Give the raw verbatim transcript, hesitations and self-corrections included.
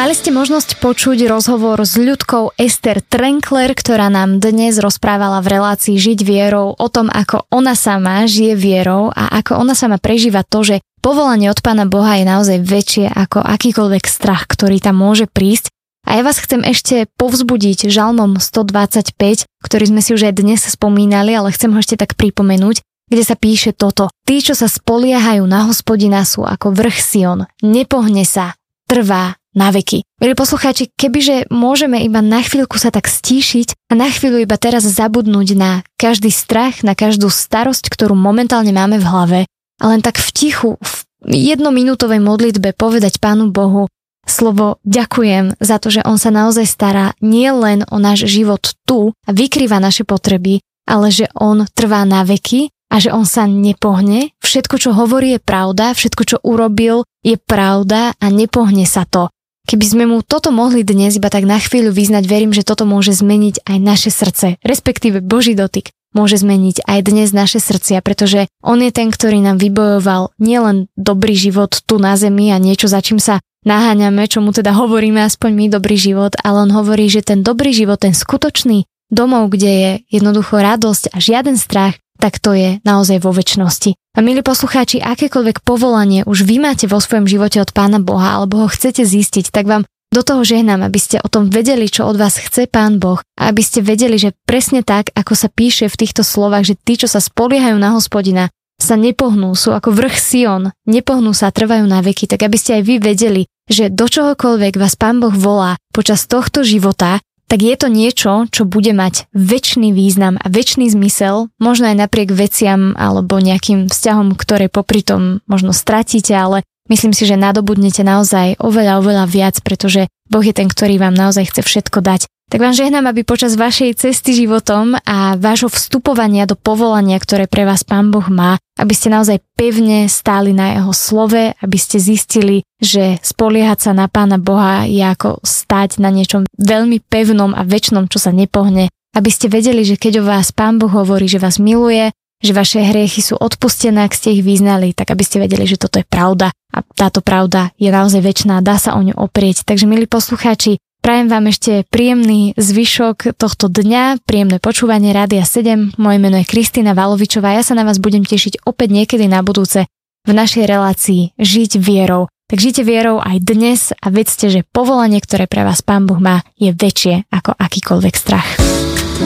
Mali ste možnosť počuť rozhovor s Ľudkou Ester Trenkler, ktorá nám dnes rozprávala v relácii Žiť vierou o tom, ako ona sama žije vierou a ako ona sama prežíva to, že povolanie od Pána Boha je naozaj väčšie ako akýkoľvek strach, ktorý tam môže prísť. A ja vás chcem ešte povzbudiť žalmom stodvadsaťpäť, ktorý sme si už aj dnes spomínali, ale chcem ho ešte tak pripomenúť, kde sa píše toto. Tí, čo sa spoliehajú na Hospodina, sú ako vrch Sion. Nepohne sa, trvá na veky. Milí poslucháči, kebyže môžeme iba na chvíľku sa tak stíšiť a na chvíľu iba teraz zabudnúť na každý strach, na každú starosť, ktorú momentálne máme v hlave, a len tak v tichu, v jednominútovej modlitbe povedať Pánu Bohu slovo ďakujem za to, že On sa naozaj stará nie len o náš život tu a vykrýva naše potreby, ale že On trvá na veky a že On sa nepohne. Všetko, čo hovorí, je pravda, všetko, čo urobil, je pravda a nepohne sa to. Keby sme mu toto mohli dnes iba tak na chvíľu vyznať, verím, že toto môže zmeniť aj naše srdce, respektíve Boží dotyk môže zmeniť aj dnes naše srdcia, pretože On je ten, ktorý nám vybojoval nielen dobrý život tu na zemi a niečo, za čím sa naháňame, čo mu teda hovoríme aspoň my dobrý život, ale On hovorí, že ten dobrý život, ten skutočný domov, kde je jednoducho radosť a žiaden strach, tak to je naozaj vo večnosti. A milí poslucháči, akékoľvek povolanie už vy máte vo svojom živote od Pána Boha alebo ho chcete zistiť, tak vám do toho žehnám, aby ste o tom vedeli, čo od vás chce Pán Boh a aby ste vedeli, že presne tak, ako sa píše v týchto slovách, že tí, čo sa spoliehajú na Hospodina, sa nepohnú, sú ako vrch Sion, nepohnú sa a trvajú na veky, tak aby ste aj vy vedeli, že do čohokoľvek vás Pán Boh volá počas tohto života, tak je to niečo, čo bude mať večný význam a večný zmysel, možno aj napriek veciam alebo nejakým vzťahom, ktoré popri tom možno stratíte, ale myslím si, že nadobudnete naozaj oveľa, oveľa viac, pretože Boh je ten, ktorý vám naozaj chce všetko dať. Tak vám žehnám, aby počas vašej cesty životom a vášho vstupovania do povolania, ktoré pre vás Pán Boh má, aby ste naozaj pevne stáli na Jeho slove, aby ste zistili, že spoliehať sa na Pána Boha je ako stáť na niečom veľmi pevnom a večnom, čo sa nepohne. Aby ste vedeli, že keď o vás Pán Boh hovorí, že vás miluje, že vaše hriechy sú odpustené, ak ste ich vyznali, tak aby ste vedeli, že toto je pravda. A táto pravda je naozaj večná, dá sa o ňu oprieť. Takže milí poslucháči, prajem vám ešte príjemný zvyšok tohto dňa, príjemné počúvanie Rádia sedem. Moje meno je Kristína Valovičová, ja sa na vás budem tešiť opäť niekedy na budúce v našej relácii Žiť vierou. Tak žite vierou aj dnes a vedzte, že povolanie, ktoré pre vás Pán Boh má, je väčšie ako akýkoľvek strach.